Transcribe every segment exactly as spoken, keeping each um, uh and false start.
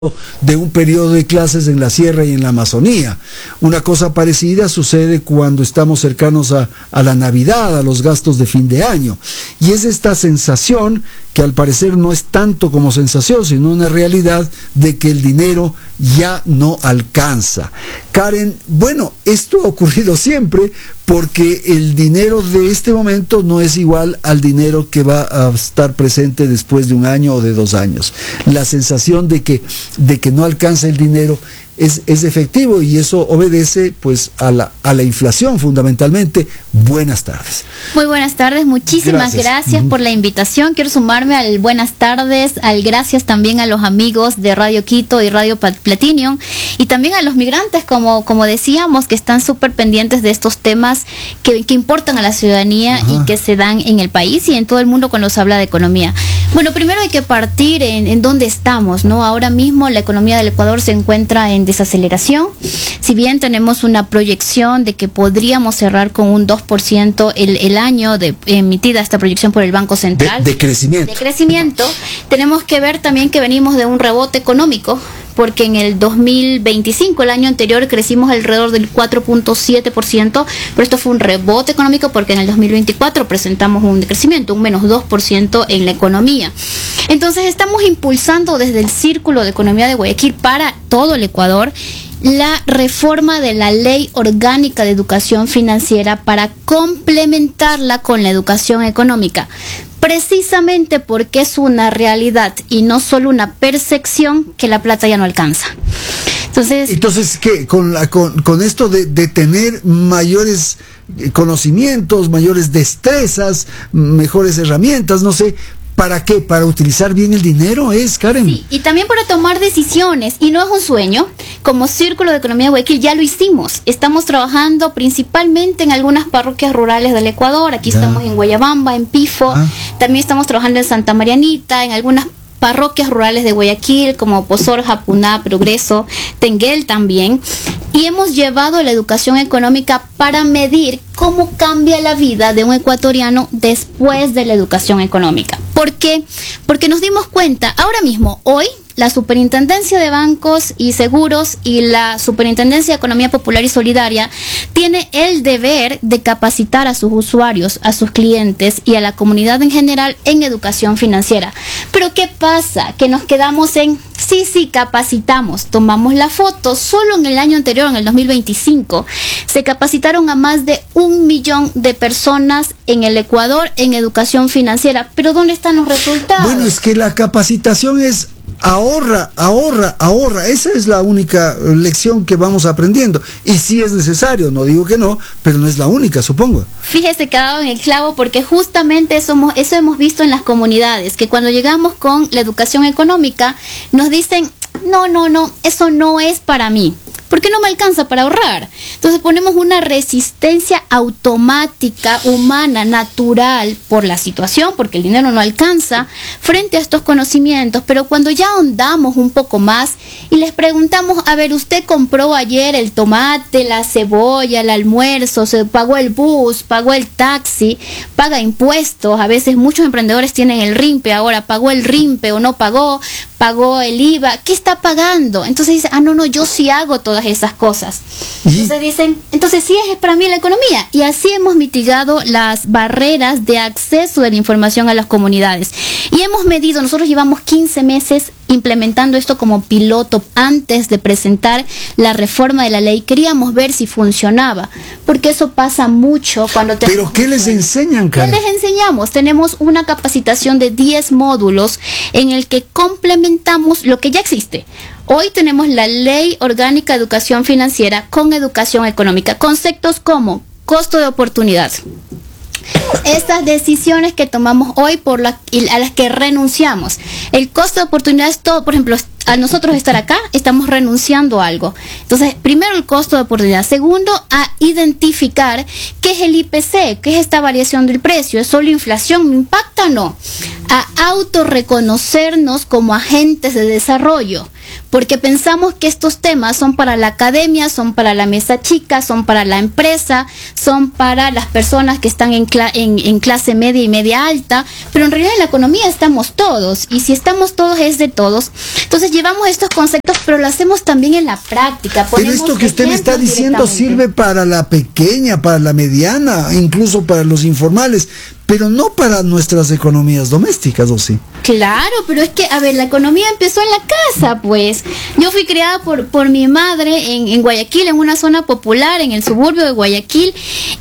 de un periodo de clases en la sierra y en la Amazonía. Una cosa parecida sucede cuando estamos cercanos a, a la Navidad, a los gastos de fin de año. Y es esta sensación, que al parecer no es tanto como sensación, sino una realidad de que el dinero ya no alcanza. Karen, bueno, esto ha ocurrido siempre porque el dinero de este momento no es igual al dinero que va a estar presente después de un año o de dos años. La sensación de que, de que no alcanza el dinero es, es efectivo, y eso obedece pues a la, a la inflación fundamentalmente. Buenas tardes. Muy buenas tardes, muchísimas gracias, gracias por la invitación. Quiero sumarme al buenas tardes, al gracias también a los amigos de Radio Quito y Radio Platinum, y también a los migrantes, como, como decíamos, que están súper pendientes de estos temas que, que importan a la ciudadanía. Ajá. Y que se dan en el país y en todo el mundo cuando se habla de economía. Bueno, primero hay que partir en, en dónde estamos, ¿no? Ahora mismo la economía del Ecuador se encuentra en desaceleración. Si bien tenemos una proyección de que podríamos cerrar con un dos por ciento el, el año, de, emitida esta proyección por el Banco Central. De, de crecimiento. De crecimiento. Tenemos que ver también que venimos de un rebote económico, porque en el dos mil veinticinco, el año anterior, crecimos alrededor del cuatro punto siete por ciento, pero esto fue un rebote económico porque en el dos mil veinticuatro presentamos un decrecimiento, un menos dos por ciento en la economía. Entonces estamos impulsando desde el Círculo de Economía de Guayaquil para todo el Ecuador la reforma de la Ley Orgánica de Educación Financiera para complementarla con la educación económica, precisamente porque es una realidad y no solo una percepción que la plata ya no alcanza. Entonces, Entonces ¿qué? Con, la, con, con esto de, de tener mayores conocimientos, mayores destrezas, mejores herramientas, no sé, ¿para qué? ¿Para utilizar bien el dinero es, Karen? Sí, y también para tomar decisiones, y no es un sueño. Como Círculo de Economía de Guayaquil ya lo hicimos. Estamos trabajando principalmente en algunas parroquias rurales del Ecuador. Aquí ya. Estamos en Guayabamba, en Pifo. Ah. También estamos trabajando en Santa Marianita, en algunas parroquias rurales de Guayaquil, como Pozorja, Puná, Progreso, Tenguel también. Y hemos llevado la educación económica para medir cómo cambia la vida de un ecuatoriano después de la educación económica. ¿Por qué? Porque nos dimos cuenta, ahora mismo, hoy, la Superintendencia de Bancos y Seguros y la Superintendencia de Economía Popular y Solidaria tiene el deber de capacitar a sus usuarios, a sus clientes y a la comunidad en general en educación financiera. Pero ¿qué pasa? Que nos quedamos en, sí, sí, capacitamos, tomamos la foto. Solo en el año anterior, en el dos mil veinticinco, se capacitaron a más de un millón de personas en el Ecuador en educación financiera. Pero ¿dónde están los resultados? Bueno, es que la capacitación es ahorra, ahorra, ahorra. Esa es la única lección que vamos aprendiendo. Y sí es necesario, no digo que no, pero no es la única, supongo. Fíjese que ha dado en el clavo, porque justamente eso hemos, eso hemos visto en las comunidades, que cuando llegamos con la educación económica, nos dicen, no, no, no, eso no es para mí. ¿Por qué no me alcanza para ahorrar? Entonces ponemos una resistencia automática, humana, natural, por la situación, porque el dinero no alcanza, frente a estos conocimientos. Pero cuando ya ahondamos un poco más y les preguntamos, a ver, usted compró ayer el tomate, la cebolla, el almuerzo, se pagó el bus, pagó el taxi, paga impuestos. A veces muchos emprendedores tienen el RIMPE, ahora pagó el RIMPE o no pagó, pagó el I V A, ¿qué está pagando? Entonces dice, ah, no, no, yo sí hago todas esas cosas. Entonces dicen, entonces sí es para mí la economía. Y así hemos mitigado las barreras de acceso de la información a las comunidades. Y hemos medido, nosotros llevamos quince meses implementando esto como piloto antes de presentar la reforma de la ley. Queríamos ver si funcionaba, porque eso pasa mucho cuando te... ¿Pero qué les enseñan, Karen? ¿Qué les enseñamos? Tenemos una capacitación de diez módulos en el que complementamos lo que ya existe. Hoy tenemos la Ley Orgánica de Educación Financiera con educación económica. Conceptos como costo de oportunidad. Estas decisiones que tomamos hoy por la, a las que renunciamos. El costo de oportunidad es todo, por ejemplo, a nosotros estar acá, estamos renunciando a algo. Entonces, primero el costo de oportunidad. Segundo, a identificar qué es el I P C, qué es esta variación del precio. ¿Es solo inflación? ¿Me impacta o no? A autorreconocernos como agentes de desarrollo. porque pensamos que estos temas son para la academia, son para la mesa chica, son para la empresa, son para las personas que están en, cla en, en clase media y media alta, pero en realidad en la economía estamos todos, y si estamos todos es de todos. Entonces llevamos estos conceptos, pero lo hacemos también en la práctica. Pero esto que usted me está diciendo sirve para la pequeña, para la mediana, incluso para los informales, pero no para nuestras economías domésticas, ¿o sí? Claro, pero es que, a ver, la economía empezó en la casa, pues. Yo fui criada por, por mi madre en, en Guayaquil, en una zona popular, en el suburbio de Guayaquil,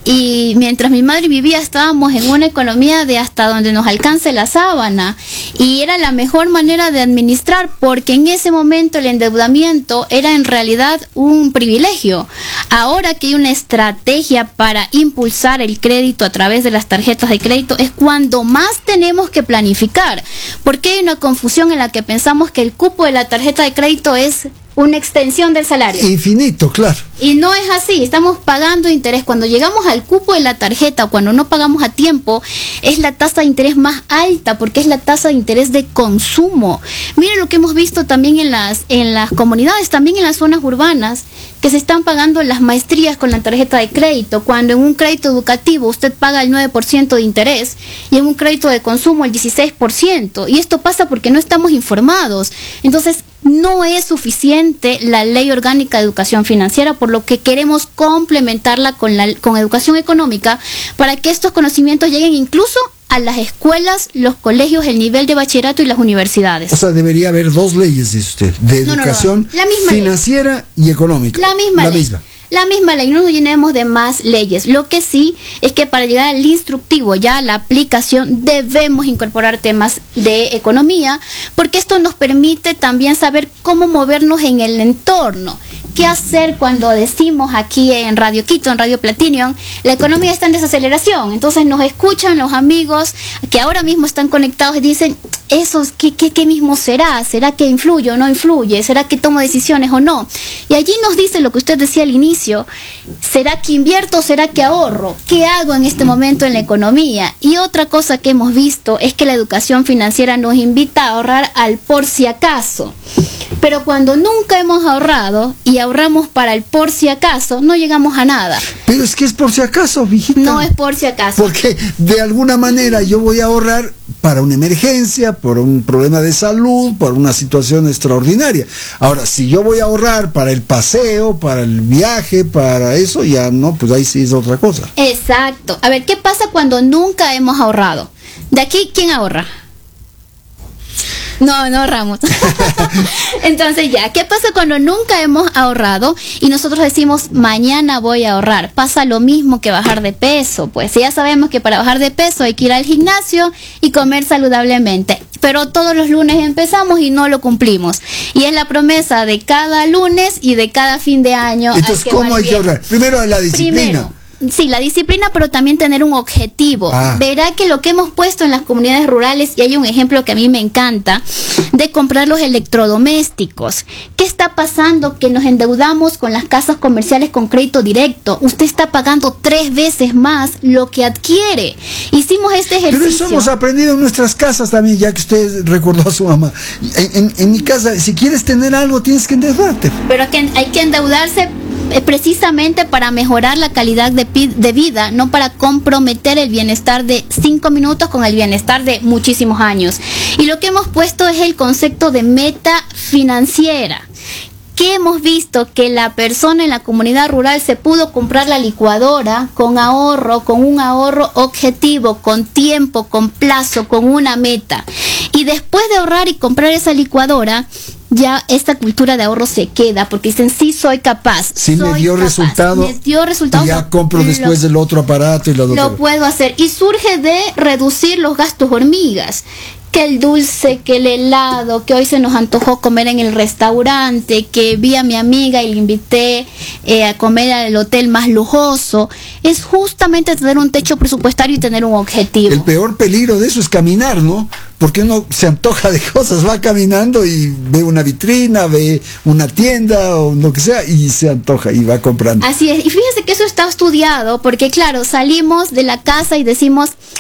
y mientras mi madre vivía estábamos en una economía de hasta donde nos alcance la sábana, y era la mejor manera de administrar, porque en ese momento el endeudamiento era en realidad un privilegio. Ahora que hay una estrategia para impulsar el crédito a través de las tarjetas de crédito, es cuando más tenemos que planificar, porque hay una confusión en la que pensamos que el cupo de la tarjeta de crédito es una extensión del salario. Infinito, claro. Y no es así, estamos pagando interés. Cuando llegamos al cupo de la tarjeta o cuando no pagamos a tiempo, es la tasa de interés más alta, porque es la tasa de interés de consumo. Mire lo que hemos visto también en las, en las comunidades, también en las zonas urbanas, que se están pagando las maestrías con la tarjeta de crédito, cuando en un crédito educativo usted paga el nueve por ciento de interés y en un crédito de consumo el dieciséis por ciento. Y esto pasa porque no estamos informados. Entonces, no es suficiente la Ley Orgánica de Educación Financiera, por lo que queremos complementarla con la con educación económica para que estos conocimientos lleguen incluso a las escuelas, los colegios, el nivel de bachillerato y las universidades. O sea, debería haber dos leyes, dice usted, de no, educación no, no. La misma financiera ley. Y económica. La misma la ley. misma. La misma ley, no nos llenemos de más leyes. Lo que sí es que para llegar al instructivo, ya a la aplicación, debemos incorporar temas de economía, porque esto nos permite también saber cómo movernos en el entorno. ¿Qué hacer cuando decimos aquí en Radio Quito, en Radio Platinum, la economía está en desaceleración? Entonces nos escuchan los amigos que ahora mismo están conectados y dicen, ¿esos qué, qué, qué mismo será? ¿Será que influye o no influye? ¿Será que tomo decisiones o no? Y allí nos dice lo que usted decía al inicio, ¿será que invierto o será que ahorro? ¿Qué hago en este momento en la economía? Y otra cosa que hemos visto es que la educación financiera nos invita a ahorrar al por si acaso. Pero cuando nunca hemos ahorrado y ahorramos para el por si acaso, no llegamos a nada. Pero es que es por si acaso, mijita. No es por si acaso. Porque de alguna manera yo voy a ahorrar para una emergencia, por un problema de salud, por una situación extraordinaria. Ahora, si yo voy a ahorrar para el paseo, para el viaje, para eso, ya no, pues ahí sí es otra cosa. Exacto. A ver, ¿qué pasa cuando nunca hemos ahorrado? De aquí, ¿quién ahorra? No, no ahorramos. Entonces ya, ¿qué pasa cuando nunca hemos ahorrado y nosotros decimos, mañana voy a ahorrar? Pasa lo mismo que bajar de peso. Pues ya sabemos que para bajar de peso hay que ir al gimnasio y comer saludablemente. Pero todos los lunes empezamos y no lo cumplimos. Y es la promesa de cada lunes y de cada fin de año. Entonces, ¿cómo hay que ahorrar? Primero la disciplina. Primero, sí, la disciplina, pero también tener un objetivo. Ah. Verá que lo que hemos puesto en las comunidades rurales, y hay un ejemplo que a mí me encanta, de comprar los electrodomésticos. ¿Qué está pasando? Que nos endeudamos con las casas comerciales con crédito directo. Usted está pagando tres veces más lo que adquiere. Hicimos este ejercicio. Pero eso hemos aprendido en nuestras casas también, ya que usted recordó a su mamá. En, en, en mi casa, si quieres tener algo, tienes que endeudarte. Pero que hay que endeudarse precisamente para mejorar la calidad de, de vida, no para comprometer el bienestar de cinco minutos con el bienestar de muchísimos años. Y lo que hemos puesto es el concepto de meta financiera. Que hemos visto que la persona en la comunidad rural se pudo comprar la licuadora con ahorro, con un ahorro objetivo, con tiempo, con plazo, con una meta. Y después de ahorrar y comprar esa licuadora, ya esta cultura de ahorro se queda, porque dicen, sí soy capaz. Sí, soy me dio capaz, resultado. Me dio resultado. Y ya compro después lo, del otro aparato y lo, lo puedo hacer. Y surge de reducir los gastos hormigas. Que el dulce, que el helado, que hoy se nos antojó comer en el restaurante, que vi a mi amiga y le invité eh, a comer al hotel más lujoso, es justamente tener un techo presupuestario y tener un objetivo. El peor peligro de eso es caminar, ¿no? Porque uno se antoja de cosas, va caminando y ve una vitrina, ve una tienda o lo que sea y se antoja y va comprando. Así es, y fíjese que eso está estudiado porque claro, salimos de la casa y decimos,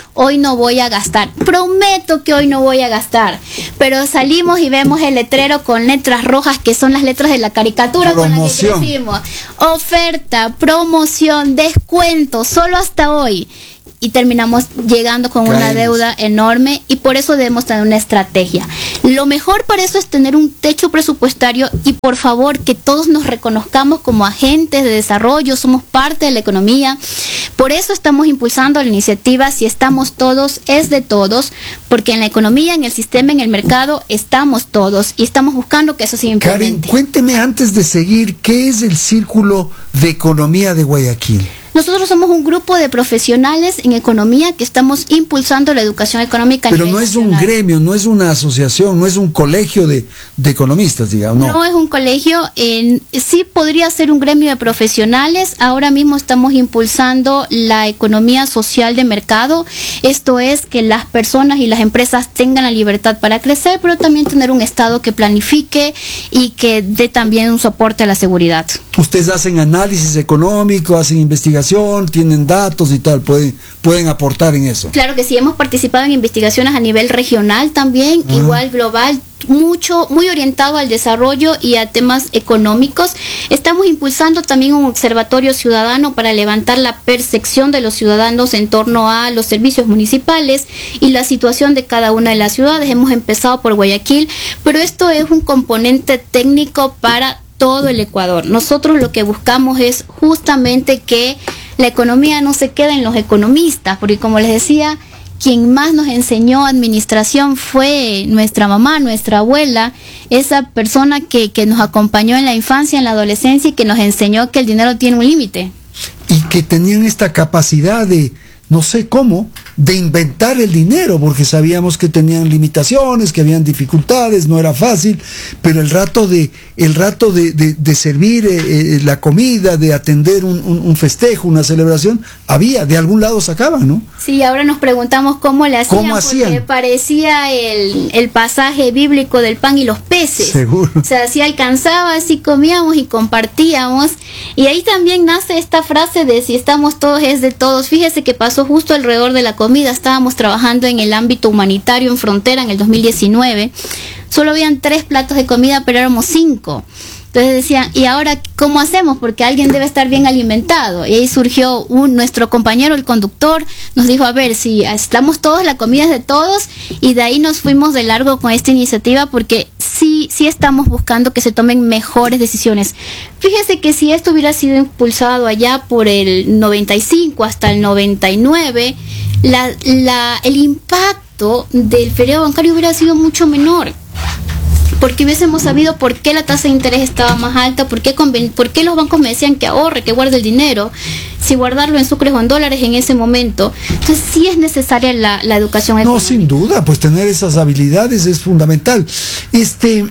hoy no voy a gastar, prometo que hoy no voy a gastar, pero salimos y vemos el letrero con letras rojas que son las letras de la caricatura promoción. Con la que decimos, oferta, promoción, descuento, solo hasta hoy. Y terminamos llegando con Caemos. una deuda enorme, y por eso debemos tener una estrategia. Lo mejor para eso es tener un techo presupuestario, y por favor que todos nos reconozcamos como agentes de desarrollo, somos parte de la economía. Por eso estamos impulsando la iniciativa Si estamos todos, es de todos, porque en la economía, en el sistema, en el mercado, estamos todos y estamos buscando que eso se implemente. Karen, cuénteme antes de seguir, ¿qué es el Círculo de Economía de Guayaquil? Nosotros somos un grupo de profesionales en economía que estamos impulsando la educación económica. Pero no es un gremio, no es una asociación, no es un colegio de, de economistas, digamos. No. no es un colegio, en, sí podría ser un gremio de profesionales. Ahora mismo estamos impulsando la economía social de mercado. Esto es que las personas y las empresas tengan la libertad para crecer, pero también tener un Estado que planifique y que dé también un soporte a la seguridad. Ustedes hacen análisis económico, hacen investigación, tienen datos y tal, pueden, pueden aportar en eso. Claro que sí, hemos participado en investigaciones a nivel regional también, ah. igual global, mucho, muy orientado al desarrollo y a temas económicos. Estamos impulsando también un observatorio ciudadano para levantar la percepción de los ciudadanos en torno a los servicios municipales y la situación de cada una de las ciudades. Hemos empezado por Guayaquil, pero esto es un componente técnico para todo el Ecuador. Nosotros lo que buscamos es justamente que la economía no se quede en los economistas, porque como les decía, quien más nos enseñó administración fue nuestra mamá, nuestra abuela, esa persona que, que nos acompañó en la infancia, en la adolescencia, y que nos enseñó que el dinero tiene un límite. Y que tenían esta capacidad de, no sé cómo, de inventar el dinero, porque sabíamos que tenían limitaciones, que habían dificultades, no era fácil, pero el rato de el rato de, de, de servir eh, la comida, de atender un, un, un festejo, una celebración, había, de algún lado sacaban, ¿no? Sí, ahora nos preguntamos cómo le hacían, ¿Cómo hacían? Porque parecía el, el pasaje bíblico del pan y los peces. Seguro. O sea, si alcanzaba, así comíamos y compartíamos, y ahí también nace esta frase de si estamos todos, es de todos. Fíjese que pasó justo alrededor de la comida. Estábamos trabajando en el ámbito humanitario en Frontera en el dos mil diecinueve. Solo habían tres platos de comida, pero éramos cinco. Entonces decían, ¿y ahora cómo hacemos? Porque alguien debe estar bien alimentado. Y ahí surgió un, nuestro compañero, el conductor, nos dijo, a ver, si estamos todos, la comida es de todos. Y de ahí nos fuimos de largo con esta iniciativa, porque sí, sí estamos buscando que se tomen mejores decisiones. Fíjese que si esto hubiera sido impulsado allá por el noventa y cinco hasta el noventa y nueve, la, la, el impacto del feriado bancario hubiera sido mucho menor, porque hubiésemos sabido por qué la tasa de interés estaba más alta, por qué, conven- por qué los bancos me decían que ahorre, que guarde el dinero, si guardarlo en sucres o en dólares en ese momento. Entonces sí es necesaria la, la educación económica. No, sin duda, pues tener esas habilidades es fundamental. Este...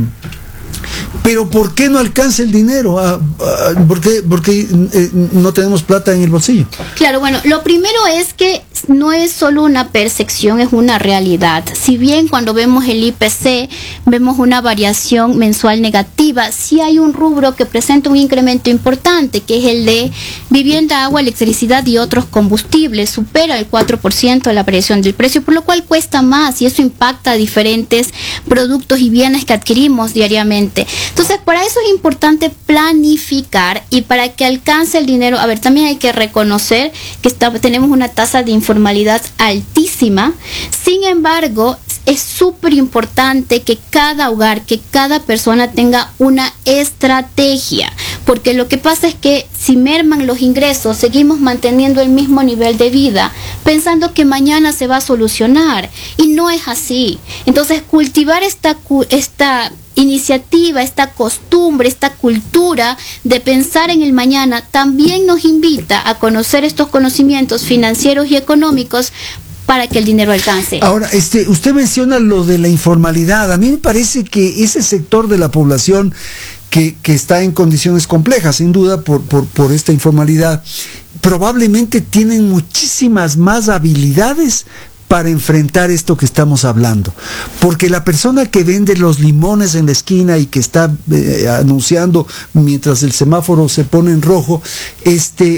Pero ¿por qué no alcanza el dinero? Ah, ah, ¿Por qué, por qué eh, no tenemos plata en el bolsillo? Claro, bueno, lo primero es que no es solo una percepción, es una realidad. Si bien cuando vemos el I P C vemos una variación mensual negativa, sí hay un rubro que presenta un incremento importante, que es el de vivienda, agua, electricidad y otros combustibles. Supera el cuatro por ciento de la variación del precio, por lo cual cuesta más, y eso impacta a diferentes productos y bienes que adquirimos diariamente. Entonces, para eso es importante planificar, y para que alcance el dinero, a ver, también hay que reconocer que está, tenemos una tasa de informalidad altísima. Sin embargo, es súper importante que cada hogar, que cada persona tenga una estrategia, porque lo que pasa es que si merman los ingresos, seguimos manteniendo el mismo nivel de vida, pensando que mañana se va a solucionar, y no es así. Entonces, cultivar esta, esta iniciativa, esta costumbre, esta cultura de pensar en el mañana, también nos invita a conocer estos conocimientos financieros y económicos para que el dinero alcance. Ahora, este, usted menciona lo de la informalidad. A mí me parece que ese sector de la población que, que está en condiciones complejas, sin duda, por, por, por esta informalidad, probablemente tienen muchísimas más habilidades para enfrentar esto que estamos hablando, porque la persona que vende los limones en la esquina y que está eh, anunciando mientras el semáforo se pone en rojo, este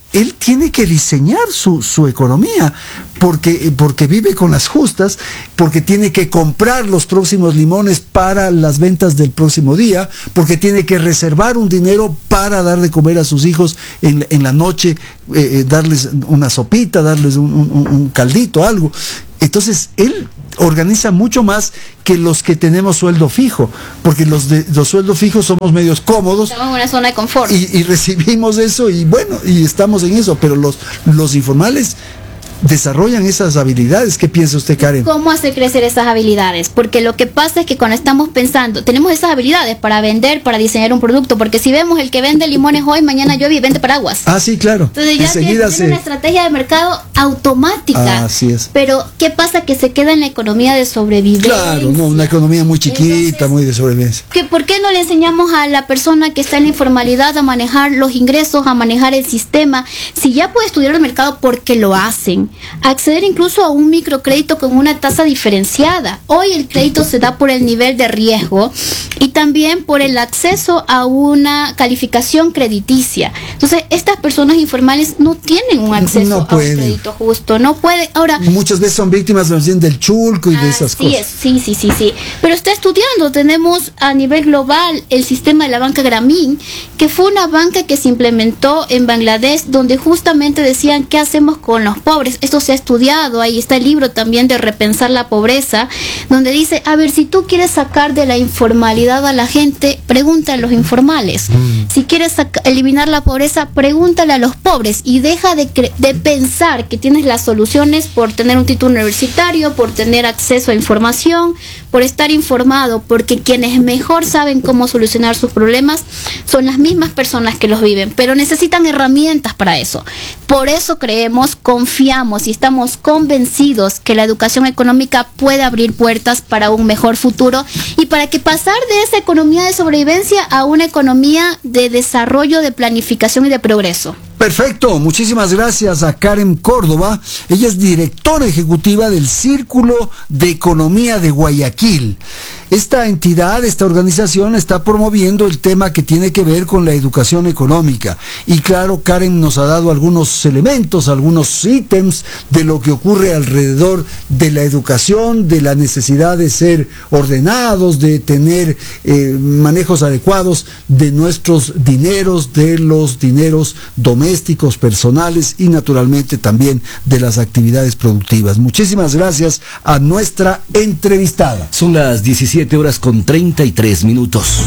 él tiene que diseñar su, su economía, porque, porque vive con las justas, porque tiene que comprar los próximos limones para las ventas del próximo día, porque tiene que reservar un dinero para dar de comer a sus hijos en, en la noche, eh, darles una sopita, darles un, un, un caldito, algo. Entonces, él organiza mucho más que los que tenemos sueldo fijo, porque los de los sueldos fijos somos medios cómodos. Estamos en una zona de confort. Y, y recibimos eso y bueno, y estamos en eso, pero los, los informales desarrollan esas habilidades. ¿Qué piensa usted, Karen? ¿Cómo hacer crecer esas habilidades? Porque lo que pasa es que cuando estamos pensando, tenemos esas habilidades para vender, para diseñar un producto, porque si vemos el que vende limones hoy, mañana llueve y vende paraguas. Ah, sí, claro. Entonces ya tiene, tiene se... una estrategia de mercado automática. Ah, así es. Pero ¿qué pasa? Que se queda en la economía de sobrevivencia. Claro, no, una economía muy chiquita, entonces, muy de sobrevivencia. ¿Que ¿Por qué no le enseñamos a la persona que está en la informalidad a manejar los ingresos, a manejar el sistema? Si ya puede estudiar el mercado, porque lo hacen. Acceder incluso a un microcrédito con una tasa diferenciada. Hoy el crédito se da por el nivel de riesgo y también por el acceso a una calificación crediticia. Entonces, estas personas informales no tienen un acceso no a un crédito justo, no pueden. Ahora, muchas veces son víctimas del chulco y de esas cosas. Es, sí, sí, sí, sí. Pero está estudiando. Tenemos a nivel global el sistema de la banca Grameen, que fue una banca que se implementó en Bangladesh, donde justamente decían qué hacemos con los pobres. Esto se ha estudiado, ahí está el libro también de Repensar la Pobreza, donde dice, a ver, si tú quieres sacar de la informalidad a la gente, pregúntale a los informales. Mm. Si quieres eliminar la pobreza, pregúntale a los pobres y deja de, de pensar que tienes las soluciones por tener un título universitario, por tener acceso a información, por estar informado, porque quienes mejor saben cómo solucionar sus problemas son las mismas personas que los viven, pero necesitan herramientas para eso. Por eso creemos, confiamos y estamos convencidos que la educación económica puede abrir puertas para un mejor futuro y para que pasar de esa economía de sobrevivencia a una economía de desarrollo, de planificación y de progreso. Perfecto, muchísimas gracias a Karen Córdoba. Ella es directora ejecutiva del Círculo de Economía de Guayaquil. Esta entidad, esta organización está promoviendo el tema que tiene que ver con la educación económica. Y claro, Karen nos ha dado algunos elementos, algunos ítems de lo que ocurre alrededor de la educación, de la necesidad de ser ordenados, de tener eh, manejos adecuados de nuestros dineros, de los dineros domésticos, personales y naturalmente también de las actividades productivas. Muchísimas gracias a nuestra entrevistada. Son las diecisiete horas con treinta y tres minutos.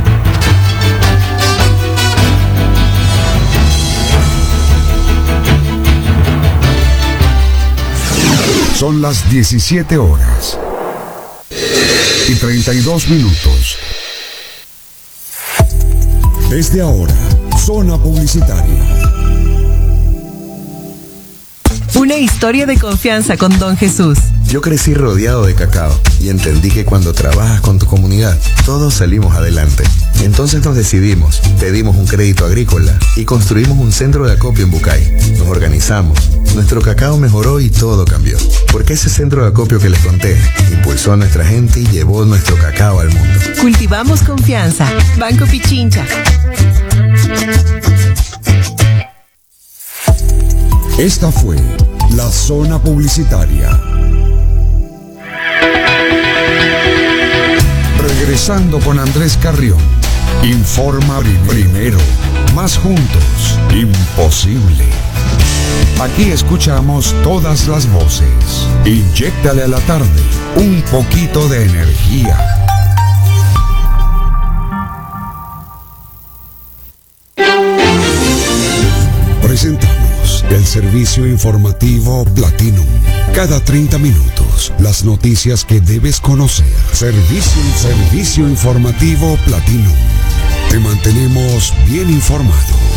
Son las diecisiete horas y treinta y dos minutos. Desde ahora, zona publicitaria. Una historia de confianza con Don Jesús. Yo crecí rodeado de cacao y entendí que cuando trabajas con tu comunidad, todos salimos adelante. Entonces nos decidimos, pedimos un crédito agrícola y construimos un centro de acopio en Bucay. Nos organizamos, nuestro cacao mejoró y todo cambió. Porque ese centro de acopio que les conté impulsó a nuestra gente y llevó nuestro cacao al mundo. Cultivamos confianza. Banco Pichincha. Esta fue la zona publicitaria. Regresando con Andrés Carrión. Informa primero. Más juntos. Imposible. Aquí escuchamos todas las voces. Inyéctale a la tarde un poquito de energía. Presentamos el servicio informativo Platinum. Cada treinta minutos, las noticias que debes conocer. Servicio, servicio informativo Platinum. Te mantenemos bien informado.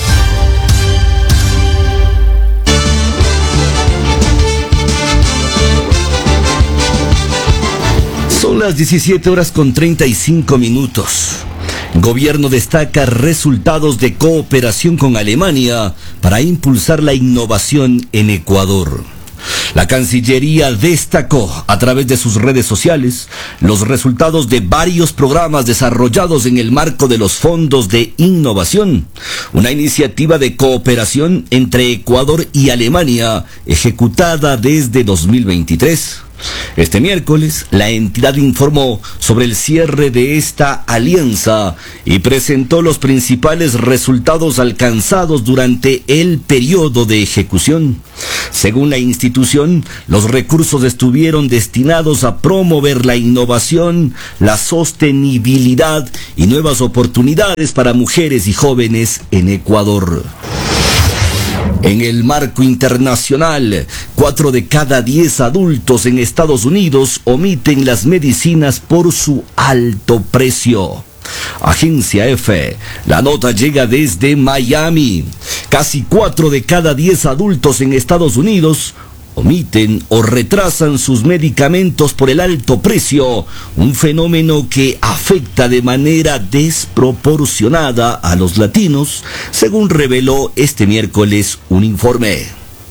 Son las diecisiete horas con treinta y cinco minutos. Gobierno destaca resultados de cooperación con Alemania para impulsar la innovación en Ecuador. La Cancillería destacó a través de sus redes sociales los resultados de varios programas desarrollados en el marco de los fondos de innovación, una iniciativa de cooperación entre Ecuador y Alemania ejecutada desde dos mil veintitrés. Este miércoles, la entidad informó sobre el cierre de esta alianza y presentó los principales resultados alcanzados durante el periodo de ejecución. Según la institución, los recursos estuvieron destinados a promover la innovación, la sostenibilidad y nuevas oportunidades para mujeres y jóvenes en Ecuador. En el marco internacional, cuatro de cada diez adultos en Estados Unidos omiten las medicinas por su alto precio. Agencia F, la nota llega desde Miami. Casi cuatro de cada diez adultos en Estados Unidos omiten o retrasan sus medicamentos por el alto precio, un fenómeno que afecta de manera desproporcionada a los latinos, según reveló este miércoles un informe.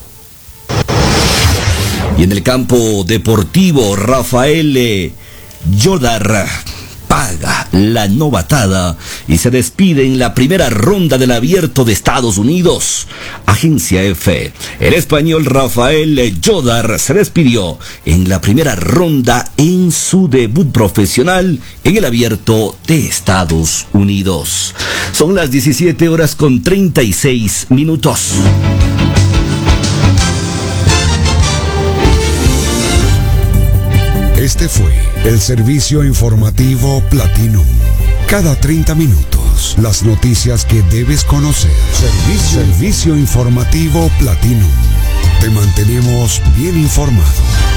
Y en el campo deportivo, Rafael Jodar paga la novatada y se despide en la primera ronda del Abierto de Estados Unidos. Agencia F, el español Rafael Jodar se despidió en la primera ronda en su debut profesional en el Abierto de Estados Unidos. Son las diecisiete horas con treinta y seis minutos. Este fue el servicio informativo Platinum. Cada treinta minutos, las noticias que debes conocer. Servicio, servicio informativo Platinum. Te mantenemos bien informado.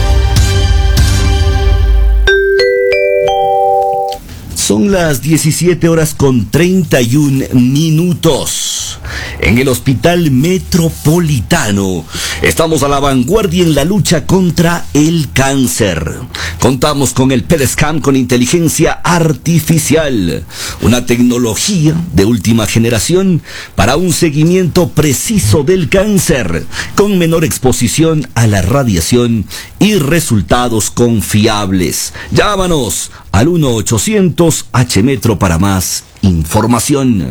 Son las diecisiete horas con treinta y un minutos. En el Hospital Metropolitano estamos a la vanguardia en la lucha contra el cáncer. Contamos con el P E T Scan con inteligencia artificial, una tecnología de última generación para un seguimiento preciso del cáncer, con menor exposición a la radiación y resultados confiables. Llámanos al uno ochocientos H Metro para más información.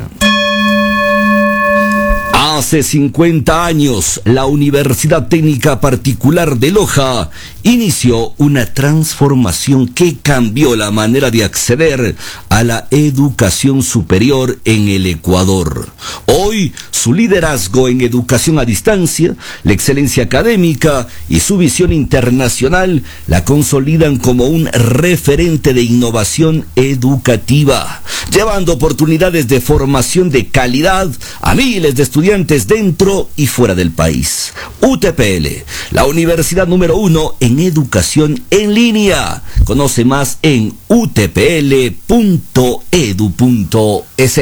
Hace cincuenta años, la Universidad Técnica Particular de Loja inició una transformación que cambió la manera de acceder a la educación superior en el Ecuador. Hoy, su liderazgo en educación a distancia, la excelencia académica y su visión internacional la consolidan como un referente de innovación educativa, llevando oportunidades de formación de calidad a miles de estudiantes dentro y fuera del país. U T P L, la universidad número uno en educación en línea. Conoce más en u t p l punto e d u punto es.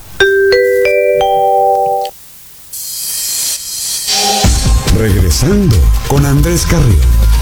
Regresando con Andrés Carrión.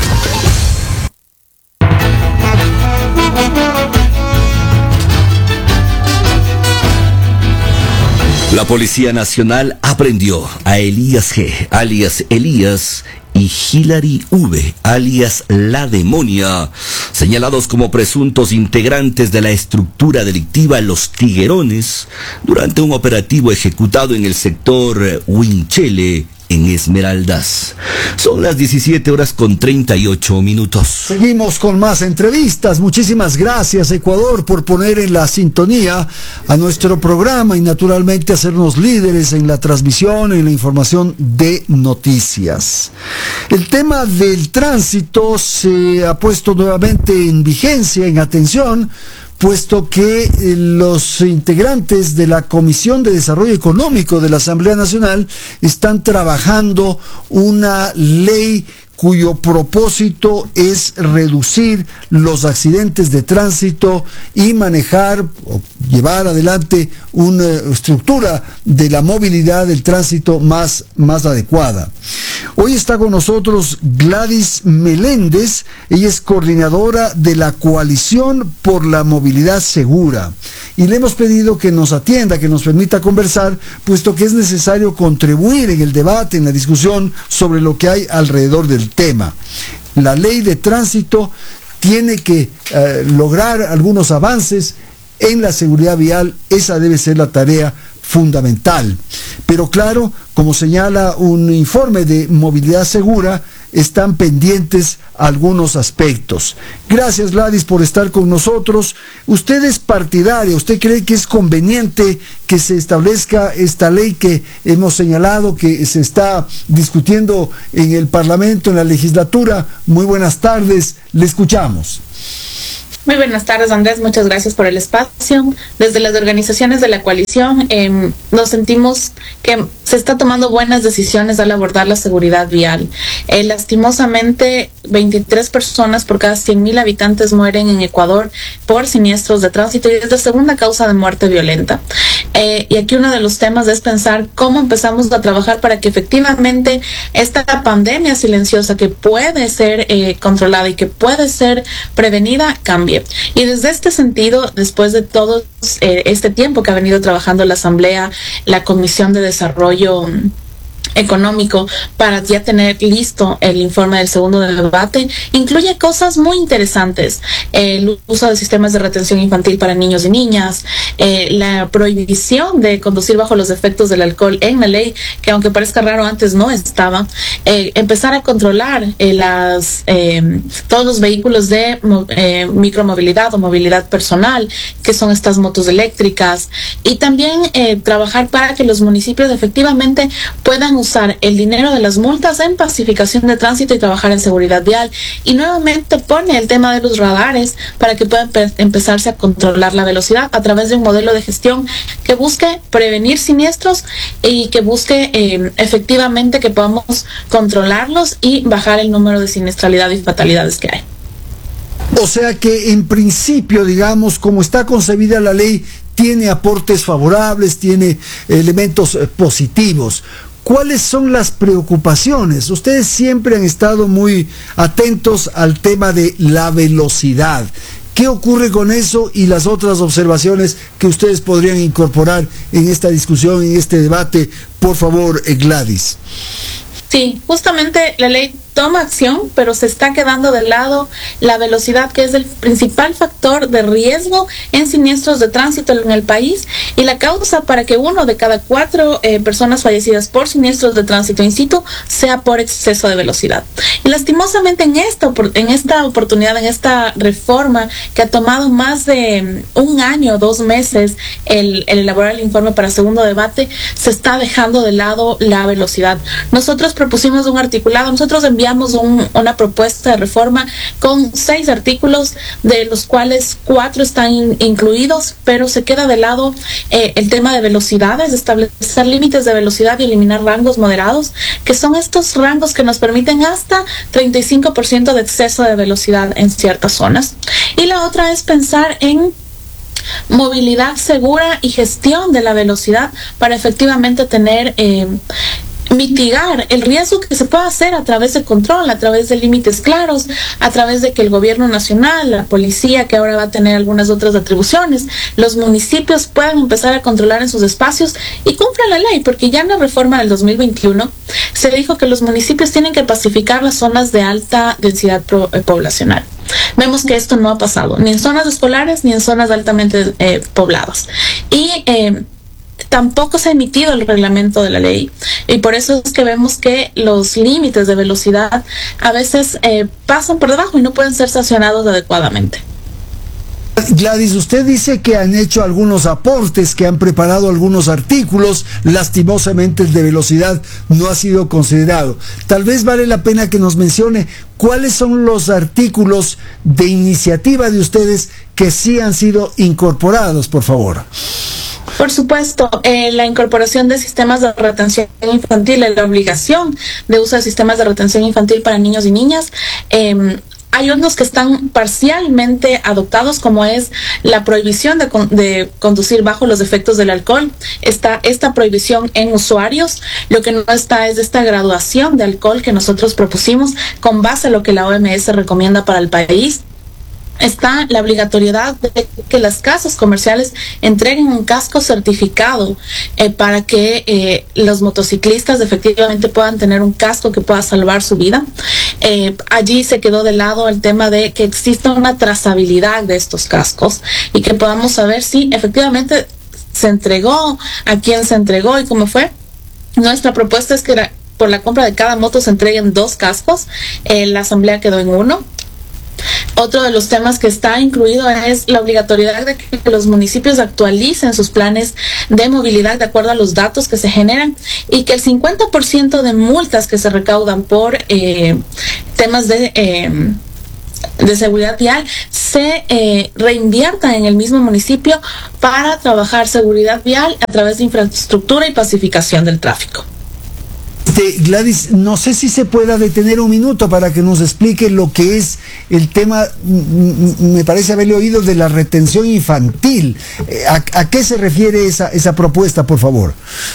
La Policía Nacional aprendió a Elías G., alias Elías, y Hilary V., alias La Demonia, señalados como presuntos integrantes de la estructura delictiva Los Tiguerones, durante un operativo ejecutado en el sector Huinchele, en Esmeraldas. Son las diecisiete horas con treinta y ocho minutos. Seguimos con más entrevistas. Muchísimas gracias, Ecuador, por poner en la sintonía a nuestro programa y naturalmente hacernos líderes en la transmisión, en la información de noticias. El tema del tránsito se ha puesto nuevamente en vigencia, en atención, puesto que eh, los integrantes de la Comisión de Desarrollo Económico de la Asamblea Nacional están trabajando una ley cuyo propósito es reducir los accidentes de tránsito y manejar o llevar adelante una estructura de la movilidad del tránsito más, más adecuada. Hoy está con nosotros Gladys Meléndez. Ella es coordinadora de la Coalición por la Movilidad Segura y le hemos pedido que nos atienda, que nos permita conversar, puesto que es necesario contribuir en el debate, en la discusión sobre lo que hay alrededor del el tema. La ley de tránsito tiene que eh, lograr algunos avances en la seguridad vial, esa debe ser la tarea fundamental. Pero claro, como señala un informe de movilidad segura, están pendientes algunos aspectos. Gracias, Gladys, por estar con nosotros. Usted es partidaria, ¿usted cree que es conveniente que se establezca esta ley que hemos señalado, que se está discutiendo en el Parlamento, en la legislatura? Muy buenas tardes, le escuchamos. Muy buenas tardes, Andrés. Muchas gracias por el espacio. Desde las organizaciones de la coalición eh, nos sentimos que se está tomando buenas decisiones al abordar la seguridad vial. Eh, lastimosamente, veintitrés personas por cada cien mil habitantes mueren en Ecuador por siniestros de tránsito y es la segunda causa de muerte violenta. Eh, y aquí uno de los temas es pensar cómo empezamos a trabajar para que efectivamente esta pandemia silenciosa que puede ser eh, controlada y que puede ser prevenida cambie. Y desde este sentido, después de todo eh, este tiempo que ha venido trabajando la Asamblea, la Comisión de Desarrollo Económico, para ya tener listo el informe del segundo debate, incluye cosas muy interesantes: el uso de sistemas de retención infantil para niños y niñas, eh, la prohibición de conducir bajo los efectos del alcohol en la ley, que aunque parezca raro antes no estaba, eh, empezar a controlar eh, las eh, todos los vehículos de eh, micromovilidad o movilidad personal, que son estas motos eléctricas, y también eh, trabajar para que los municipios efectivamente puedan usar el dinero de las multas en pacificación de tránsito y trabajar en seguridad vial. Y nuevamente pone el tema de los radares para que puedan empezarse a controlar la velocidad a través de un modelo de gestión que busque prevenir siniestros y que busque eh, efectivamente que podamos controlarlos y bajar el número de siniestralidad y fatalidades que hay. O sea que en principio, digamos, como está concebida la ley, tiene aportes favorables, tiene elementos eh, positivos. ¿Cuáles son las preocupaciones? Ustedes siempre han estado muy atentos al tema de la velocidad. ¿Qué ocurre con eso y las otras observaciones que ustedes podrían incorporar en esta discusión, en este debate? Por favor, Gladys. Sí, justamente la ley toma acción, pero se está quedando de lado la velocidad, que es el principal factor de riesgo en siniestros de tránsito en el país y la causa para que uno de cada cuatro eh, personas fallecidas por siniestros de tránsito in situ sea por exceso de velocidad. Y lastimosamente en esta, en esta oportunidad, en esta reforma que ha tomado más de un año, dos meses el, el elaborar el informe para segundo debate, se está dejando de lado la velocidad. Nosotros propusimos un articulado, nosotros enviamos Un, una propuesta de reforma con seis artículos, de los cuales cuatro están in, incluidos, pero se queda de lado eh, el tema de velocidades, establecer límites de velocidad y eliminar rangos moderados, que son estos rangos que nos permiten hasta treinta y cinco por ciento de exceso de velocidad en ciertas zonas. Y la otra es pensar en movilidad segura y gestión de la velocidad para efectivamente tener eh, mitigar el riesgo que se puede hacer a través de control, a través de límites claros, a través de que el gobierno nacional, la policía, que ahora va a tener algunas otras atribuciones, los municipios puedan empezar a controlar en sus espacios y cumplan la ley, porque ya en la reforma del dos mil veintiuno se dijo que los municipios tienen que pacificar las zonas de alta densidad pro, eh, poblacional. Vemos que esto no ha pasado, ni en zonas escolares ni en zonas altamente eh, pobladas. Y eh, tampoco se ha emitido el reglamento de la ley y por eso es que vemos que los límites de velocidad a veces eh, pasan por debajo y no pueden ser sancionados adecuadamente. Gladys, usted dice que han hecho algunos aportes, que han preparado algunos artículos, lastimosamente el de velocidad no ha sido considerado. Tal vez vale la pena que nos mencione cuáles son los artículos de iniciativa de ustedes que sí han sido incorporados, por favor. Por supuesto, eh, la incorporación de sistemas de retención infantil, la obligación de uso de sistemas de retención infantil para niños y niñas. Eh, Hay unos que están parcialmente adoptados, como es la prohibición de, con, de conducir bajo los efectos del alcohol. Está esta prohibición en usuarios. Lo que no está es esta graduación de alcohol que nosotros propusimos con base a lo que la O M S recomienda para el país. está la obligatoriedad de que las casas comerciales entreguen un casco certificado eh, para que eh, los motociclistas efectivamente puedan tener un casco que pueda salvar su vida. Eh, allí se quedó de lado el tema de que exista una trazabilidad de estos cascos y que podamos saber si efectivamente se entregó, a quién se entregó y cómo fue. Nuestra propuesta es que la, por la compra de cada moto se entreguen dos cascos. Eh, la asamblea quedó en uno. Otro de los temas que está incluido es la obligatoriedad de que los municipios actualicen sus planes de movilidad de acuerdo a los datos que se generan y que el cincuenta por ciento de multas que se recaudan por eh, temas de... Eh, de seguridad vial se eh, reinvierta en el mismo municipio para trabajar seguridad vial a través de infraestructura y pacificación del tráfico. Este, Gladys, no sé si se pueda detener un minuto para que nos explique lo que es el tema, me parece haberle oído, de la retención infantil. ¿A, a qué se refiere esa, esa propuesta, por favor?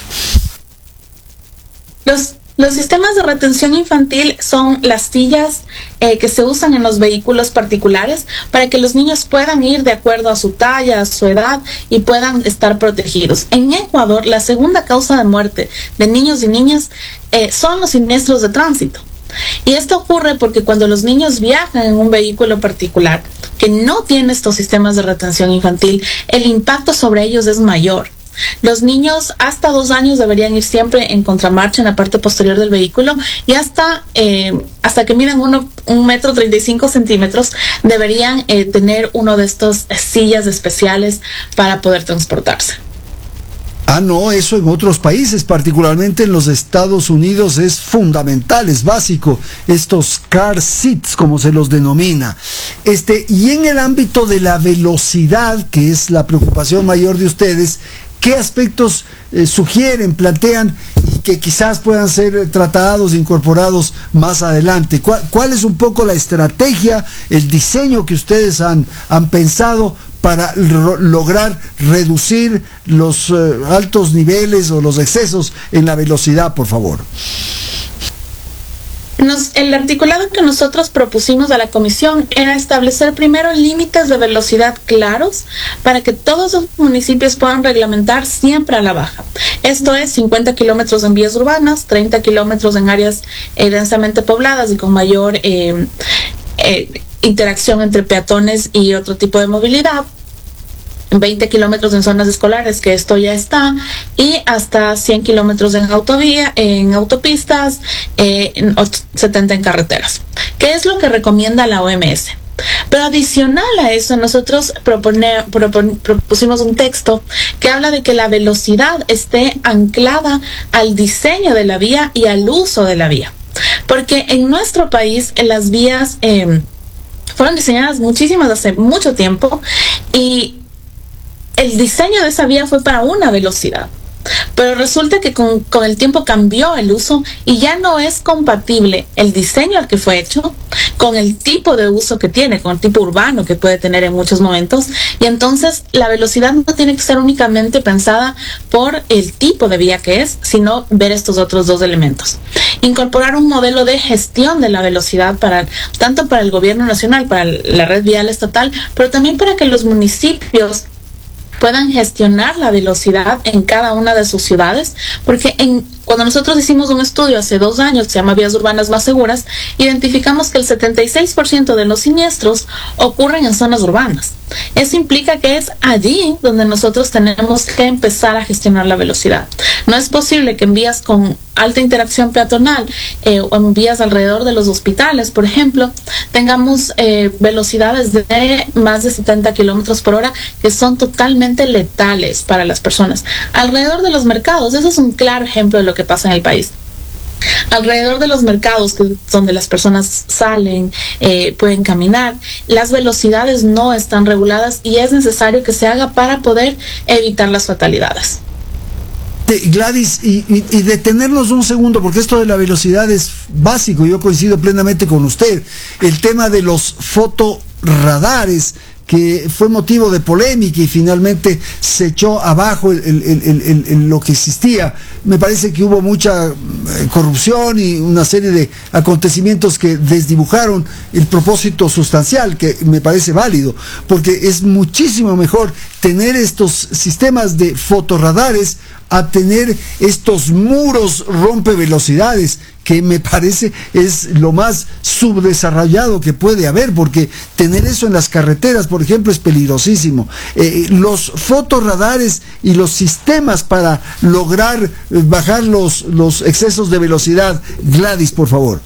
Los Los sistemas de retención infantil son las sillas eh, que se usan en los vehículos particulares para que los niños puedan ir de acuerdo a su talla, a su edad y puedan estar protegidos. En Ecuador, la segunda causa de muerte de niños y niñas eh, son los siniestros de tránsito. Y esto ocurre porque cuando los niños viajan en un vehículo particular que no tiene estos sistemas de retención infantil, el impacto sobre ellos es mayor. Los niños hasta dos años deberían ir siempre en contramarcha en la parte posterior del vehículo y hasta eh, hasta que midan uno, un metro treinta y cinco centímetros deberían eh, tener uno de estos eh, sillas especiales para poder transportarse. Ah, no, eso en otros países, particularmente en los Estados Unidos, es fundamental, es básico, estos car seats, como se los denomina. Este, y en el ámbito de la velocidad, que es la preocupación mayor de ustedes, ¿qué aspectos eh, sugieren, plantean y que quizás puedan ser tratados, incorporados más adelante? ¿Cuál, cuál es un poco la estrategia, el diseño que ustedes han, han pensado para lograr reducir los eh, altos niveles o los excesos en la velocidad, por favor? Nos, el articulado que nosotros propusimos a la comisión era establecer primero límites de velocidad claros para que todos los municipios puedan reglamentar siempre a la baja. Esto es cincuenta kilómetros en vías urbanas, treinta kilómetros en áreas eh, densamente pobladas y con mayor eh, eh, interacción entre peatones y otro tipo de movilidad. veinte kilómetros en zonas escolares, que esto ya está, y hasta cien kilómetros en autovía, en autopistas, eh, en setenta en carreteras. ¿Qué es lo que recomienda la O M S? Pero adicional a eso, nosotros propone, propon, propusimos un texto que habla de que la velocidad esté anclada al diseño de la vía y al uso de la vía. Porque en nuestro país, en las vías eh, fueron diseñadas muchísimas hace mucho tiempo y el diseño de esa vía fue para una velocidad, pero resulta que con, con el tiempo cambió el uso y ya no es compatible el diseño al que fue hecho con el tipo de uso que tiene, con el tipo urbano que puede tener en muchos momentos, y entonces la velocidad no tiene que ser únicamente pensada por el tipo de vía que es, sino ver estos otros dos elementos. Incorporar un modelo de gestión de la velocidad para tanto para el gobierno nacional, para la red vial estatal, pero también para que los municipios puedan gestionar la velocidad en cada una de sus ciudades, porque en, cuando nosotros hicimos un estudio hace dos años que se llama Vías Urbanas Más Seguras, identificamos que el setenta y seis por ciento de los siniestros ocurren en zonas urbanas. Eso implica que es allí donde nosotros tenemos que empezar a gestionar la velocidad. No es posible que en vías con alta interacción peatonal eh, o en vías alrededor de los hospitales, por ejemplo, tengamos eh, velocidades de más de setenta kilómetros por hora que son totalmente letales para las personas. Alrededor de los mercados, eso es un claro ejemplo de lo que pasa en el país. Alrededor de los mercados, que donde las personas salen, eh, pueden caminar, las velocidades no están reguladas y es necesario que se haga para poder evitar las fatalidades. Gladys, y, y, y detenernos un segundo, porque esto de la velocidad es básico, yo coincido plenamente con usted. El tema de los fotorradares que fue motivo de polémica y finalmente se echó abajo el, el, el, el, el, lo que existía. Me parece que hubo mucha eh, corrupción y una serie de acontecimientos que desdibujaron el propósito sustancial, que me parece válido, porque es muchísimo mejor tener estos sistemas de fotorradares a tener estos muros rompevelocidades, que me parece es lo más subdesarrollado que puede haber, porque tener eso en las carreteras, por ejemplo, es peligrosísimo. Eh, los fotorradares y los sistemas para lograr eh, bajar los, los excesos de velocidad. Gladys, por favor.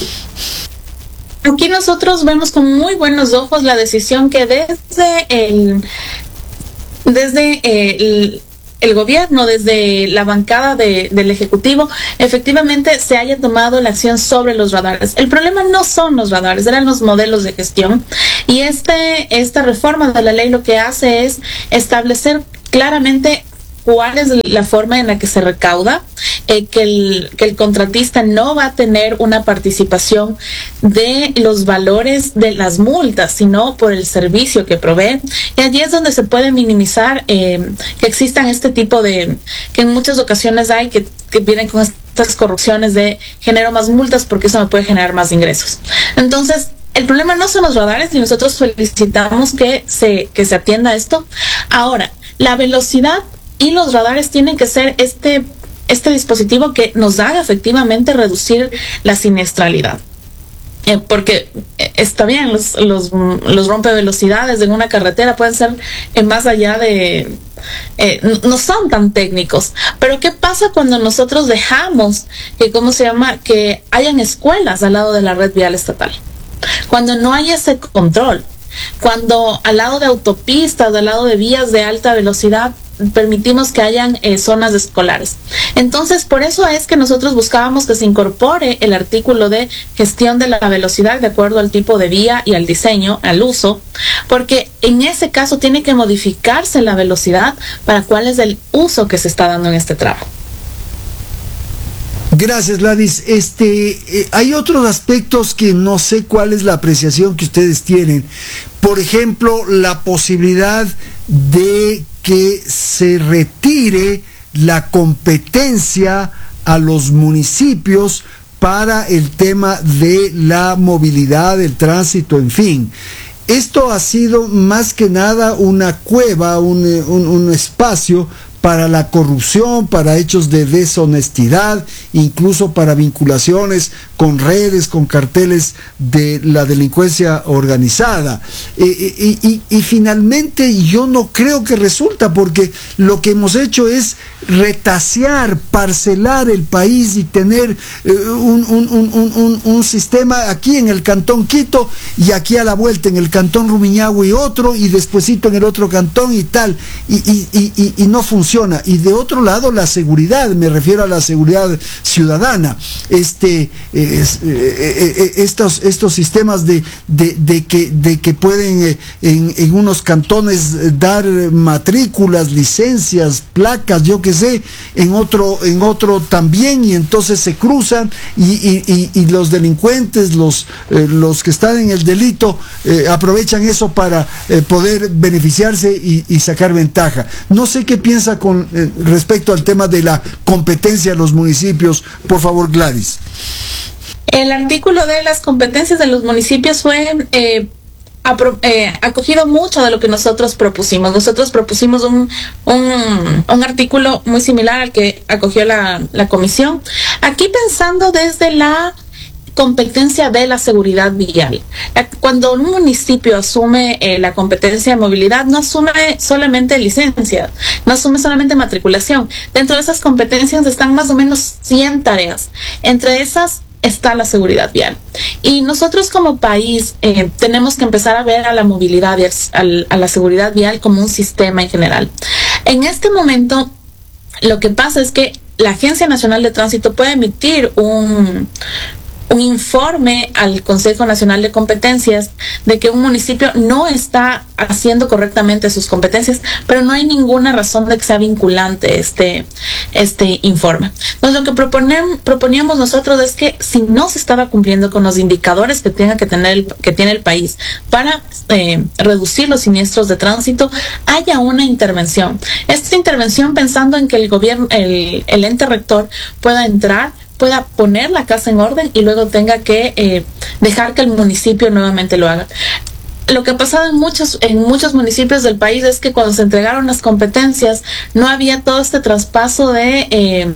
Aquí nosotros vemos con muy buenos ojos la decisión que desde el desde el el gobierno, desde la bancada de, del Ejecutivo, efectivamente se haya tomado la acción sobre los radares. El problema no son los radares, eran los modelos de gestión. Y este esta reforma de la ley lo que hace es establecer claramente cuál es la forma en la que se recauda, eh, que, el, que el contratista no va a tener una participación de los valores de las multas, sino por el servicio que provee. Y allí es donde se puede minimizar eh, que existan este tipo de, que en muchas ocasiones hay, que, que vienen con estas corrupciones de genero más multas porque eso me puede generar más ingresos. Entonces, el problema no son los radares y nosotros solicitamos que se, que se atienda esto. Ahora, la velocidad y los radares tienen que ser este, este dispositivo que nos haga efectivamente reducir la siniestralidad. Eh, porque eh, está bien, los, los, los rompevelocidades en una carretera pueden ser eh, más allá de... Eh, no son tan técnicos. Pero ¿qué pasa cuando nosotros dejamos que, ¿cómo se llama?, que hayan escuelas al lado de la red vial estatal? Cuando no hay ese control. Cuando al lado de autopistas, al lado de vías de alta velocidad, permitimos que hayan eh, zonas escolares. Entonces, por eso es que nosotros buscábamos que se incorpore el artículo de gestión de la velocidad de acuerdo al tipo de vía y al diseño, al uso, porque en ese caso tiene que modificarse la velocidad para cuál es el uso que se está dando en este tramo. Gracias, Gladys. Este, eh, hay otros aspectos que no sé cuál es la apreciación que ustedes tienen. Por ejemplo, la posibilidad de que se retire la competencia a los municipios para el tema de la movilidad, el tránsito, en fin. Esto ha sido más que nada una cueva, un, un, un espacio para la corrupción, para hechos de deshonestidad, incluso para vinculaciones con redes, con carteles de la delincuencia organizada. Eh, y, y, y finalmente yo no creo que resulta, porque lo que hemos hecho es retasear, parcelar el país y tener eh, un, un, un, un, un sistema aquí en el cantón Quito y aquí a la vuelta en el cantón Rumiñahui otro y despuesito en el otro cantón y tal, y, y, y, y no funciona. Y de otro lado, la seguridad, me refiero a la seguridad ciudadana, este, es, eh, eh, estos, estos sistemas de, de, de, que, de que pueden eh, en, en unos cantones dar matrículas, licencias, placas, yo qué sé, en otro, en otro también, y entonces se cruzan y, y, y, y los delincuentes, los, eh, los que están en el delito, eh, aprovechan eso para eh, poder beneficiarse y, y sacar ventaja. No sé qué piensa con eh, respecto al tema de la competencia de los municipios. Por favor, Gladys. El artículo de las competencias de los municipios fue eh, apro eh, acogido mucho de lo que nosotros propusimos. Nosotros propusimos un, un, un artículo muy similar al que acogió la, la comisión. Aquí pensando desde la competencia de la seguridad vial. Cuando un municipio asume eh, la competencia de movilidad, no asume solamente licencia, no asume solamente matriculación. Dentro de esas competencias están más o menos cien tareas. Entre esas está la seguridad vial. Y nosotros como país eh, tenemos que empezar a ver a la movilidad y al, a la seguridad vial como un sistema en general. En este momento, lo que pasa es que la Agencia Nacional de Tránsito puede emitir un un informe al Consejo Nacional de Competencias de que un municipio no está haciendo correctamente sus competencias, pero no hay ninguna razón de que sea vinculante este, este informe. Entonces, lo que proponem, proponíamos nosotros es que si no se estaba cumpliendo con los indicadores que tenga que tener el, que tiene el país para eh, reducir los siniestros de tránsito, haya una intervención. Esta intervención pensando en que el gobierno, el, el ente rector pueda entrar, pueda poner la casa en orden y luego tenga que eh, dejar que el municipio nuevamente lo haga. Lo que ha pasado en muchos, en muchos municipios del país es que cuando se entregaron las competencias no había todo este traspaso de eh,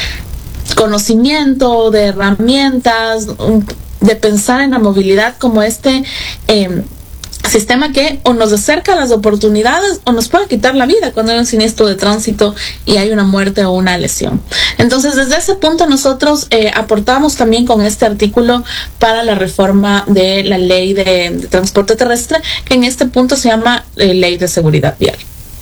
conocimiento, de herramientas, de pensar en la movilidad como este eh, sistema que o nos acerca a las oportunidades o nos puede quitar la vida cuando hay un siniestro de tránsito y hay una muerte o una lesión. Entonces, desde ese punto nosotros eh, aportamos también con este artículo para la reforma de la ley de, de transporte terrestre, que en este punto se llama eh, ley de seguridad vial.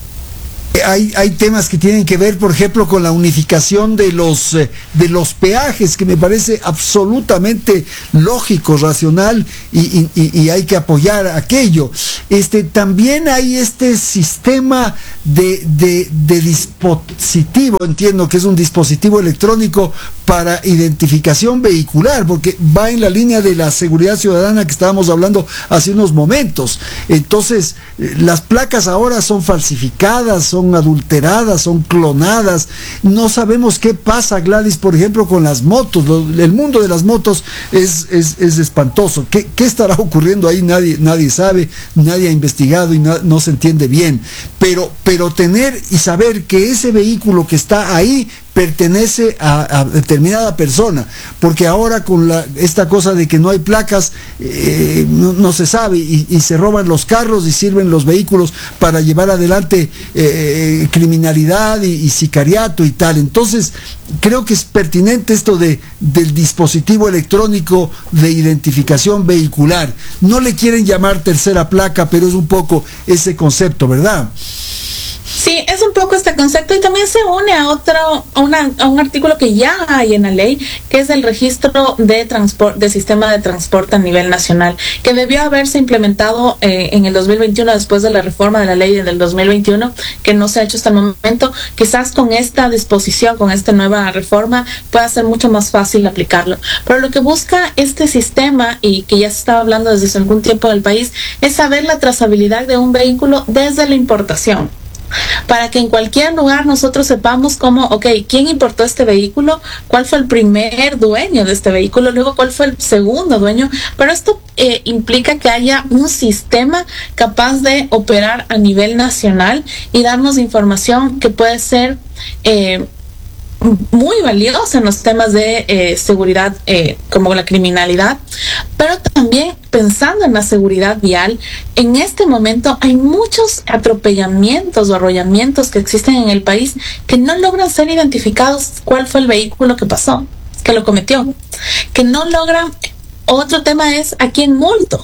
Hay, hay temas que tienen que ver, por ejemplo, con la unificación de los, eh, de los peajes, que me parece absolutamente lógico, racional, y, y, y hay que apoyar aquello. Este, también hay este sistema de, de, de dispositivo, entiendo que es un dispositivo electrónico para identificación vehicular, porque va en la línea de la seguridad ciudadana que estábamos hablando hace unos momentos. Entonces, las placas ahora son falsificadas, son adulteradas, son clonadas. No sabemos qué pasa, Gladys, por ejemplo, con las motos. El mundo de las motos es, es, es espantoso. ¿Qué, qué estará ocurriendo ahí? Nadie, nadie sabe, nadie ha investigado y no, no se entiende bien. Pero, pero tener y saber que ese vehículo que está ahí pertenece a, a determinada persona, porque ahora con la, esta cosa de que no hay placas, eh, no, no se sabe, y, y se roban los carros y sirven los vehículos para llevar adelante eh, criminalidad y, y sicariato y tal. Entonces, creo que es pertinente esto de, del dispositivo electrónico de identificación vehicular. No le quieren llamar tercera placa, pero es un poco ese concepto, ¿verdad? Sí, es un poco este concepto y también se une a otro, a, una, a un artículo que ya hay en la ley, que es el registro de transporte, de sistema de transporte a nivel nacional, que debió haberse implementado eh, en el dos mil veintiuno después de la reforma de la ley del dos mil veintiuno, que no se ha hecho hasta el momento. Quizás con esta disposición, con esta nueva reforma, pueda ser mucho más fácil aplicarlo. Pero lo que busca este sistema, y que ya se estaba hablando desde hace algún tiempo en el país, es saber la trazabilidad de un vehículo desde la importación, para que en cualquier lugar nosotros sepamos cómo, ok, quién importó este vehículo, cuál fue el primer dueño de este vehículo, luego cuál fue el segundo dueño. Pero esto eh, implica que haya un sistema capaz de operar a nivel nacional y darnos información que puede ser eh, muy valiosa en los temas de eh, seguridad, eh, como la criminalidad, pero también pensando en la seguridad vial. En este momento hay muchos atropellamientos o arrollamientos que existen en el país que no logran ser identificados cuál fue el vehículo que pasó, que lo cometió, que no logran. Otro tema es a quién multo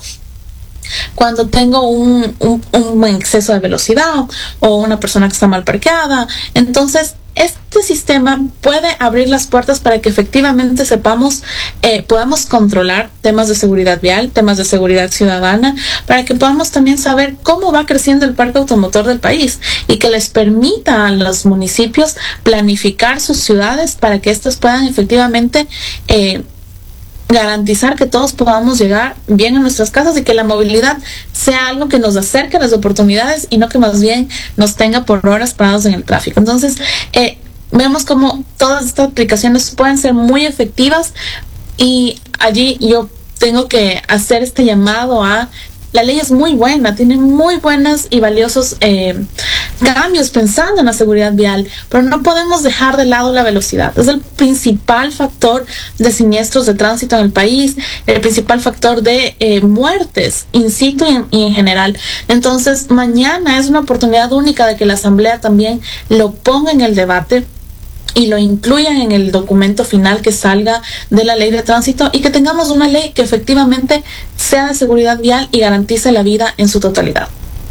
cuando tengo un, un, un exceso de velocidad o una persona que está mal parqueada. Entonces, este sistema puede abrir las puertas para que efectivamente sepamos, eh, podamos controlar temas de seguridad vial, temas de seguridad ciudadana, para que podamos también saber cómo va creciendo el parque automotor del país y que les permita a los municipios planificar sus ciudades para que éstas puedan efectivamente eh, garantizar que todos podamos llegar bien a nuestras casas y que la movilidad sea algo que nos acerque a las oportunidades y no que más bien nos tenga por horas parados en el tráfico. Entonces, eh, vemos como todas estas aplicaciones pueden ser muy efectivas, y allí yo tengo que hacer este llamado a... La ley es muy buena, tiene muy buenos y valiosos eh, cambios pensando en la seguridad vial, pero no podemos dejar de lado la velocidad. Es el principal factor de siniestros de tránsito en el país, el principal factor de eh, muertes in situ y en, y en general. Entonces, mañana es una oportunidad única de que la Asamblea también lo ponga en el debate y lo incluyan en el documento final que salga de la ley de tránsito, y que tengamos una ley que efectivamente sea de seguridad vial y garantice la vida en su totalidad.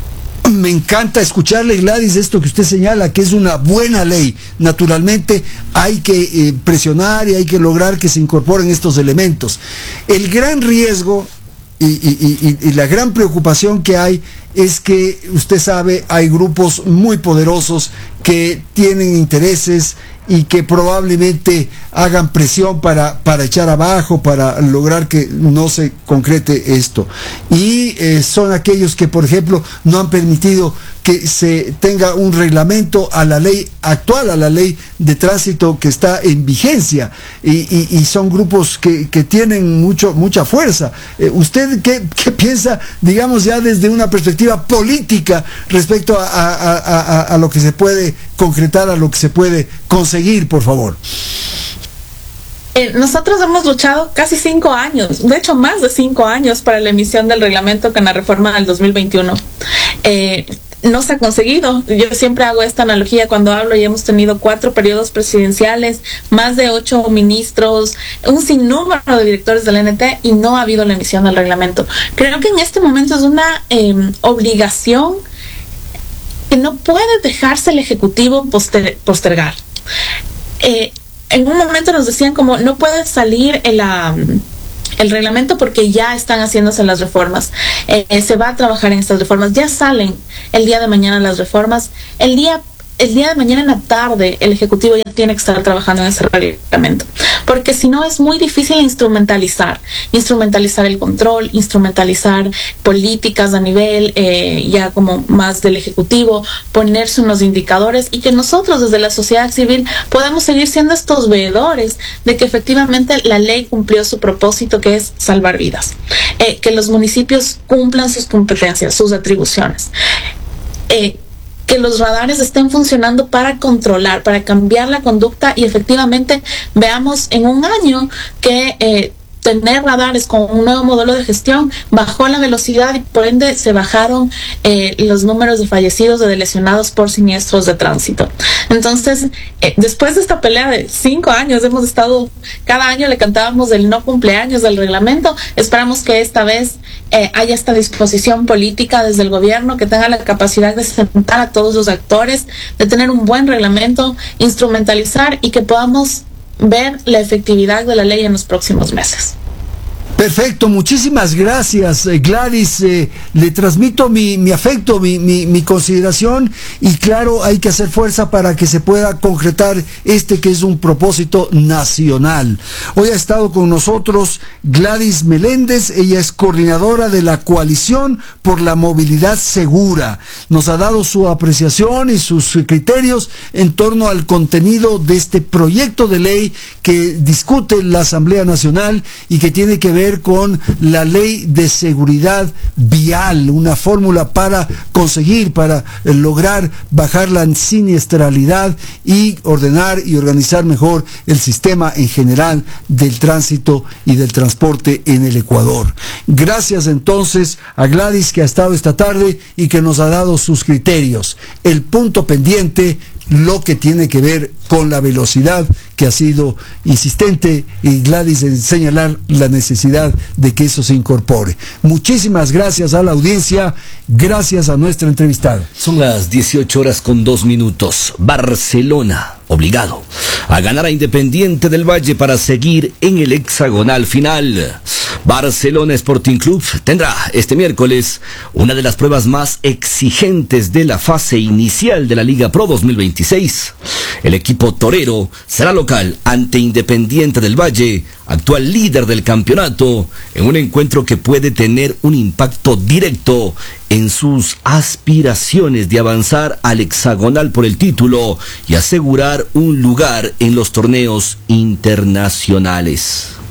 Me encanta escucharle, Gladys, esto que usted señala, que es una buena ley. Naturalmente hay que eh, presionar y hay que lograr que se incorporen estos elementos. El gran riesgo y, y, y, y la gran preocupación que hay es que, usted sabe, hay grupos muy poderosos que tienen intereses y que probablemente hagan presión para, para echar abajo, para lograr que no se concrete esto. Y eh, son aquellos que, por ejemplo, no han permitido que se tenga un reglamento a la ley actual, a la ley de tránsito que está en vigencia, y, y, y son grupos que, que tienen mucho, mucha fuerza. Eh, ¿Usted qué, qué piensa, digamos, ya desde una perspectiva política respecto a, a, a, a, a lo que se puede concretar, a lo que se puede conseguir, por favor? Eh, nosotros hemos luchado casi cinco años, de hecho más de cinco años, para la emisión del reglamento con la reforma del dos mil veintiuno. Eh, no se ha conseguido. Yo siempre hago esta analogía cuando hablo y hemos tenido cuatro periodos presidenciales, más de ocho ministros, un sinnúmero de directores del N T y no ha habido la emisión del reglamento. Creo que en este momento es una eh, obligación que no puede dejarse el Ejecutivo poster postergar. Eh, en un momento nos decían como no puede salir el, um, el reglamento porque ya están haciéndose las reformas. Eh, se va a trabajar en estas reformas. Ya salen el día de mañana las reformas. El día El día de mañana en la tarde el Ejecutivo ya tiene que estar trabajando en ese reglamento, porque si no es muy difícil instrumentalizar, instrumentalizar el control, instrumentalizar políticas a nivel eh, ya como más del Ejecutivo, ponerse unos indicadores y que nosotros desde la sociedad civil podamos seguir siendo estos veedores de que efectivamente la ley cumplió su propósito, que es salvar vidas, eh, que los municipios cumplan sus competencias, sus atribuciones. Eh, que los radares estén funcionando para controlar, para cambiar la conducta y efectivamente veamos en un año que eh, tener radares con un nuevo modelo de gestión bajó la velocidad y por ende se bajaron eh, los números de fallecidos y de lesionados por siniestros de tránsito. Entonces, eh, después de esta pelea de cinco años, hemos estado, cada año le cantábamos el no cumpleaños del reglamento. Esperamos que esta vez eh, haya esta disposición política desde el gobierno, que tenga la capacidad de sentar a todos los actores, de tener un buen reglamento, instrumentalizar y que podamos ver la efectividad de la ley en los próximos meses. Perfecto, muchísimas gracias, eh, Gladys. Eh, le transmito mi, mi afecto, mi, mi, mi consideración, y claro, hay que hacer fuerza para que se pueda concretar este que es un propósito nacional. Hoy ha estado con nosotros Gladys Meléndez, ella es coordinadora de la Coalición por la Movilidad Segura. Nos ha dado su apreciación y sus criterios en torno al contenido de este proyecto de ley que discute la Asamblea Nacional y que tiene que ver con la ley de seguridad vial, una fórmula para conseguir, para lograr bajar la siniestralidad y ordenar y organizar mejor el sistema en general del tránsito y del transporte en el Ecuador. Gracias entonces a Gladys, que ha estado esta tarde y que nos ha dado sus criterios. El punto pendiente, lo que tiene que ver con la velocidad, que ha sido insistente, y Gladys en señalar la necesidad de que eso se incorpore. Muchísimas gracias a la audiencia, gracias a nuestra entrevistada. Son las dieciocho horas con dos minutos. Barcelona, obligado a ganar a Independiente del Valle para seguir en el hexagonal final. Barcelona Sporting Club tendrá este miércoles una de las pruebas más exigentes de la fase inicial de la Liga Pro dos mil veintiséis. El equipo torero será local ante Independiente del Valle, actual líder del campeonato, en un encuentro que puede tener un impacto directo en sus aspiraciones de avanzar al hexagonal por el título y asegurar un lugar en los torneos internacionales.